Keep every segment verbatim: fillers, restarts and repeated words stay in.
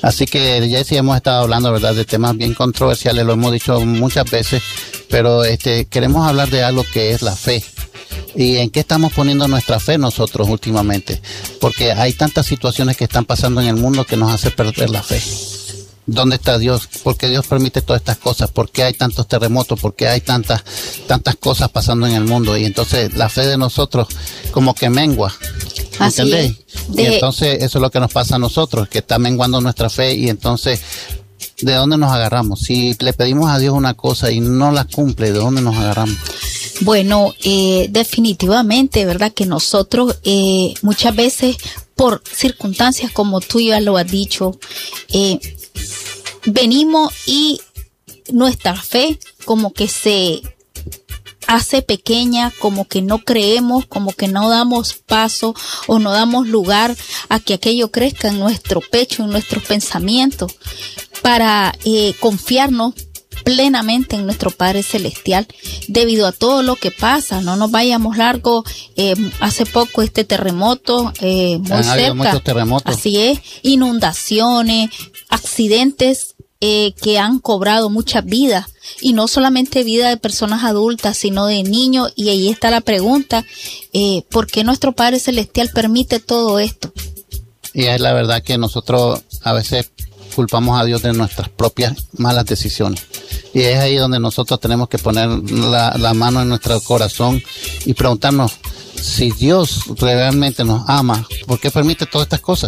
Así que, Jesse, hemos estado hablando, ¿verdad?, de temas bien controversiales, lo hemos dicho muchas veces, pero este queremos hablar de algo que es la fe. ¿Y en qué estamos poniendo nuestra fe nosotros últimamente? Porque hay tantas situaciones que están pasando en el mundo que nos hace perder la fe. ¿Dónde está Dios? ¿Por qué Dios permite todas estas cosas? ¿Por qué hay tantos terremotos? ¿Por qué hay tantas tantas cosas pasando en el mundo? Y entonces la fe de nosotros como que mengua. ¿Entendéis? De... Y entonces eso es lo que nos pasa a nosotros, que está menguando nuestra fe. Y entonces, ¿de dónde nos agarramos? Si le pedimos a Dios una cosa y no la cumple, ¿de dónde nos agarramos? Bueno, eh, definitivamente, ¿verdad? Que nosotros eh, muchas veces, por circunstancias como tú ya lo has dicho, eh, venimos y nuestra fe como que se hace pequeña, como que no creemos, como que no damos paso o no damos lugar a que aquello crezca en nuestro pecho, en nuestros pensamientos, para eh, confiarnos plenamente en nuestro Padre Celestial, debido a todo lo que pasa. No nos vayamos largo, eh, hace poco este terremoto, eh, muy cerca, muchos terremotos. Así es, inundaciones, accidentes eh, que han cobrado muchas vidas, y no solamente vida de personas adultas, sino de niños, y ahí está la pregunta, eh, ¿por qué nuestro Padre Celestial permite todo esto? Y es la verdad que nosotros a veces culpamos a Dios de nuestras propias malas decisiones. Y es ahí donde nosotros tenemos que poner la, la mano en nuestro corazón y preguntarnos si Dios realmente nos ama, ¿por qué permite todas estas cosas?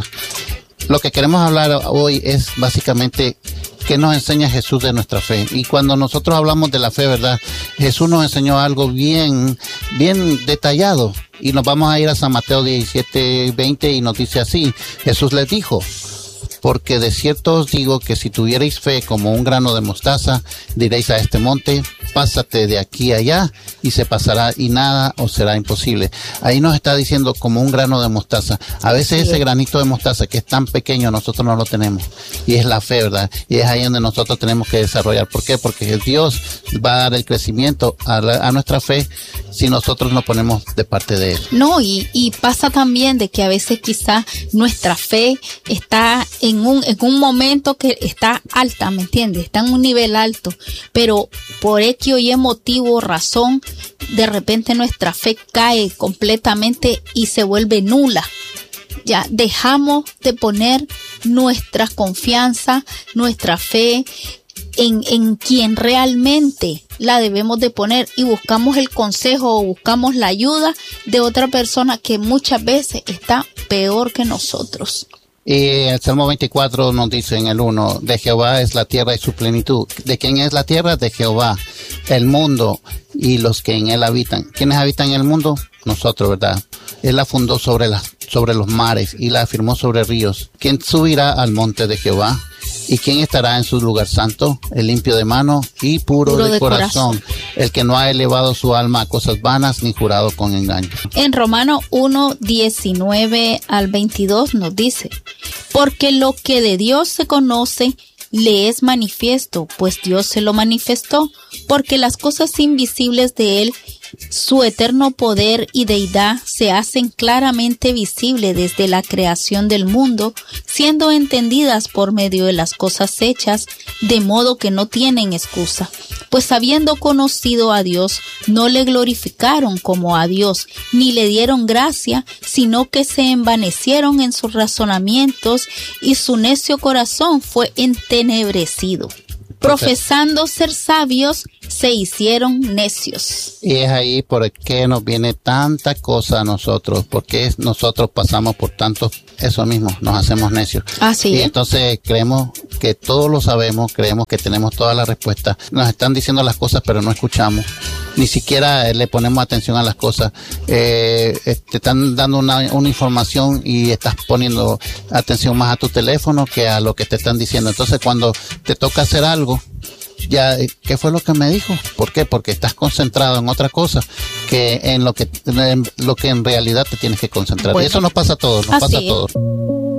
Lo que queremos hablar hoy es básicamente qué nos enseña Jesús de nuestra fe. Y cuando nosotros hablamos de la fe, ¿verdad?, Jesús nos enseñó algo bien, bien detallado. Y nos vamos a ir a San Mateo diecisiete, veinte y nos dice así: Jesús les dijo: porque de cierto os digo que si tuvierais fe como un grano de mostaza, diréis a este monte, pásate de aquí a allá, y se pasará, y nada os será imposible. Ahí nos está diciendo como un grano de mostaza. A veces sí, ese granito de mostaza que es tan pequeño, nosotros no lo tenemos. Y es la fe, ¿verdad? Y es ahí donde nosotros tenemos que desarrollar. ¿Por qué? Porque Dios va a dar el crecimiento a, la, a nuestra fe si nosotros nos ponemos de parte de Él. No, y, y pasa también de que a veces quizás nuestra fe está en un, en un momento que está alta, ¿me entiendes? Está en un nivel alto, pero por X o Y motivo, razón, de repente nuestra fe cae completamente y se vuelve nula. Ya dejamos de poner nuestra confianza, nuestra fe en, en quien realmente la debemos de poner, y buscamos el consejo o buscamos la ayuda de otra persona que muchas veces está peor que nosotros. Y el Salmo veinticuatro nos dice en el uno, de Jehová es la tierra y su plenitud. ¿De quién es la tierra? De Jehová. El mundo y los que en él habitan. ¿Quiénes habitan en el mundo? Nosotros, ¿verdad? Él la fundó sobre, las, sobre los mares y la afirmó sobre ríos. ¿Quién subirá al monte de Jehová? ¿Y quién estará en su lugar santo? El limpio de mano y puro, puro de, de corazón, corazón, el que no ha elevado su alma a cosas vanas ni jurado con engaño. En Romanos uno, diecinueve al veintidós nos dice: porque lo que de Dios se conoce le es manifiesto, pues Dios se lo manifestó, porque las cosas invisibles de Él, su eterno poder y deidad, se hacen claramente visibles desde la creación del mundo, siendo entendidas por medio de las cosas hechas, de modo que no tienen excusa. Pues habiendo conocido a Dios, no le glorificaron como a Dios, ni le dieron gracia, sino que se envanecieron en sus razonamientos, y su necio corazón fue entenebrecido. Profesando ser sabios, se hicieron necios. Y es ahí por qué nos viene tanta cosa a nosotros, porque nosotros pasamos por tanto, eso mismo, nos hacemos necios. Así y es. Entonces creemos que todo lo sabemos, creemos que tenemos todas las respuestas. Nos están diciendo las cosas, pero no escuchamos. Ni siquiera le ponemos atención a las cosas. Eh, te están dando una, una información y estás poniendo atención más a tu teléfono que a lo que te están diciendo. Entonces cuando te toca hacer algo, ya, ¿qué fue lo que me dijo? ¿Por qué? Porque estás concentrado en otra cosa que en lo que en lo que en realidad te tienes que concentrar. Bueno, y eso nos pasa a todos, nos pasa a todos.